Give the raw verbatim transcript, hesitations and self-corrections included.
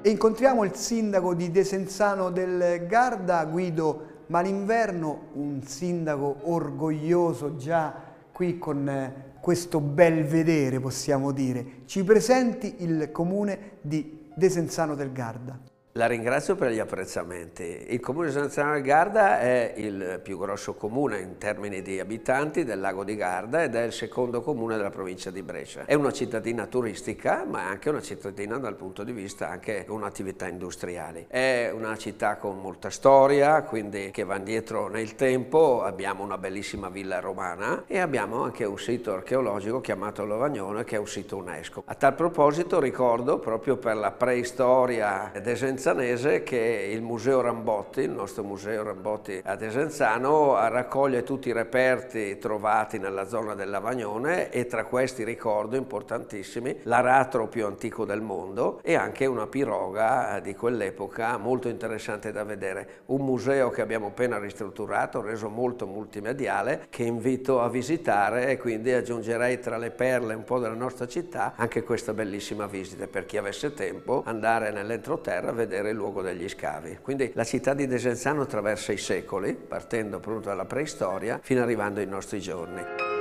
e incontriamo il sindaco di Desenzano del Garda, Guido Malinverno, un sindaco orgoglioso già qui con questo bel vedere, possiamo dire. Ci presenti il comune di Desenzano del Garda. La ringrazio per gli apprezzamenti. Il comune di Desenzano del Garda è il più grosso comune in termini di abitanti del lago di Garda ed è il secondo comune della provincia di Brescia. È una cittadina turistica, ma è anche una cittadina dal punto di vista anche con attività industriali. È una città con molta storia, quindi che va indietro nel tempo. Abbiamo una bellissima villa romana e abbiamo anche un sito archeologico chiamato Lovagnone, che è un sito UNESCO. A tal proposito ricordo proprio per la preistoria desenzanese che il Museo Rambotti, il nostro Museo Rambotti a Desenzano, raccoglie tutti i reperti trovati nella zona del Lavagnone e tra questi ricordo importantissimi l'aratro più antico del mondo e anche una piroga di quell'epoca molto interessante da vedere. Un museo che abbiamo appena ristrutturato, reso molto multimediale, che invito a visitare e quindi aggiungerei tra le perle un po' della nostra città anche questa bellissima visita per chi avesse tempo, andare nell'entroterra a vedere il luogo degli scavi. Quindi la città di Desenzano attraversa i secoli, partendo appunto dalla preistoria, fino arrivando ai nostri giorni.